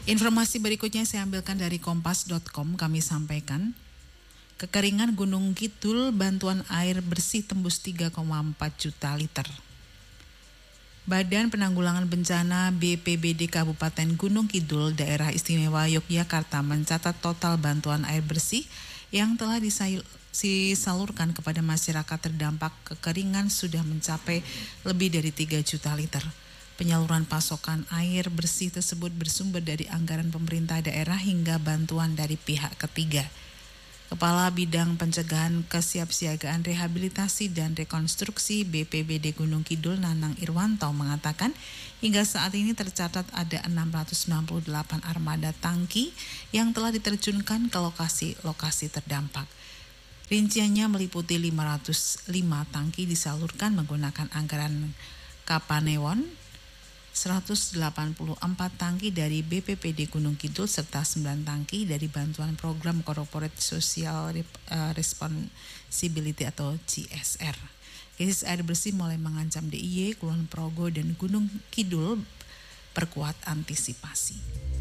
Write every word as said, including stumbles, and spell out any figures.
Informasi berikutnya saya ambilkan dari kompas dot com, kami sampaikan. Kekeringan Gunung Kidul, bantuan air bersih tembus tiga koma empat juta liter. Badan Penanggulangan Bencana B P B D Kabupaten Gunung Kidul, Daerah Istimewa Yogyakarta mencatat total bantuan air bersih yang telah disalurkan kepada masyarakat terdampak kekeringan sudah mencapai lebih dari tiga juta liter. Penyaluran pasokan air bersih tersebut bersumber dari anggaran pemerintah daerah hingga bantuan dari pihak ketiga. Kepala Bidang Pencegahan Kesiapsiagaan Rehabilitasi dan Rekonstruksi B P B D Gunung Kidul, Nanang Irwanto, mengatakan hingga saat ini tercatat ada enam ratus enam puluh delapan armada tangki yang telah diterjunkan ke lokasi-lokasi terdampak. Rinciannya meliputi lima ratus lima tangki disalurkan menggunakan anggaran Kapanewon, seratus delapan puluh empat tangki dari B P P D Gunung Kidul, serta sembilan tangki dari bantuan program Corporate Social Responsibility atau C S R. Krisis air bersih mulai mengancam D I Y, Kulon Progo, dan Gunung Kidul. Perkuat antisipasi.